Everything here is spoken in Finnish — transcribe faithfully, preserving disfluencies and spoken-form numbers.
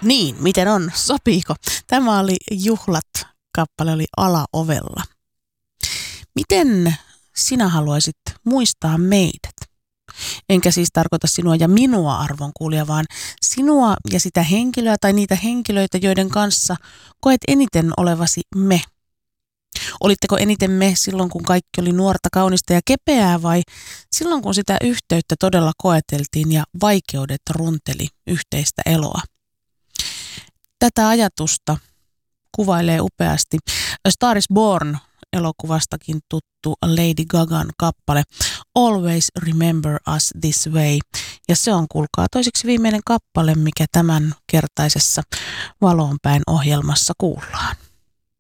Niin, miten on? Sopiiko? Tämä oli Juhlat, kappale oli Alaovella. Miten sinä haluaisit muistaa meidät? Enkä siis tarkoita sinua ja minua, arvon kuulija, vaan sinua ja sitä henkilöä tai niitä henkilöitä, joiden kanssa koet eniten olevasi me. Olitteko eniten me silloin, kun kaikki oli nuorta, kaunista ja kepeää, vai silloin, kun sitä yhteyttä todella koeteltiin ja vaikeudet runteli yhteistä eloa? Tätä ajatusta kuvailee upeasti A Star is Born -elokuvastakin tuttu Lady Gagan kappale Always Remember Us This Way. Ja se on, kuulkaa, toiseksi viimeinen kappale, mikä tämän kertaisessa Valoonpäin ohjelmassa kuullaan.